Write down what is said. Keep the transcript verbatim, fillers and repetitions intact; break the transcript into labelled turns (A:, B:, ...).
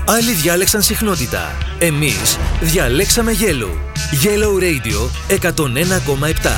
A: Άλλοι διάλεξαν συχνότητα. Εμείς διαλέξαμε Yellow. Yellow Radio εκατόν ένα κόμμα επτά.